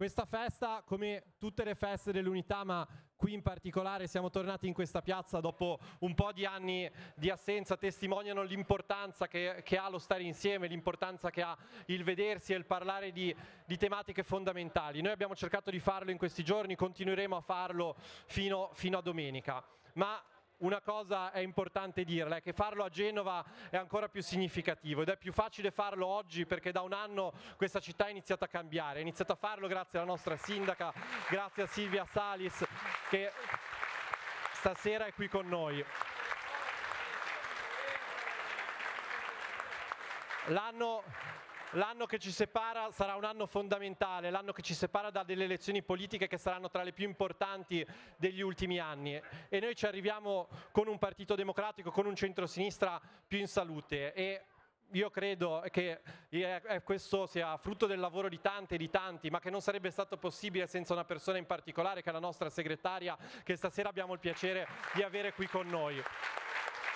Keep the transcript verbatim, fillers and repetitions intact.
Questa festa, come tutte le feste dell'Unità, ma qui in particolare siamo tornati in questa piazza dopo un po' di anni di assenza, testimoniano l'importanza che, che ha lo stare insieme, l'importanza che ha il vedersi e il parlare di, di tematiche fondamentali. Noi abbiamo cercato di farlo in questi giorni, continueremo a farlo fino, fino a domenica. Ma una cosa è importante dirla, è che farlo a Genova è ancora più significativo ed è più facile farlo oggi perché da un anno questa città ha iniziato a cambiare, ha iniziato a farlo grazie alla nostra sindaca, grazie a Silvia Salis che stasera è qui con noi. L'anno... L'anno che ci separa sarà un anno fondamentale, l'anno che ci separa da delle elezioni politiche che saranno tra le più importanti degli ultimi anni e noi ci arriviamo con un partito democratico, con un centrosinistra più in salute e io credo che questo sia frutto del lavoro di tante e di tanti, ma che non sarebbe stato possibile senza una persona in particolare che è la nostra segretaria, che stasera abbiamo il piacere di avere qui con noi.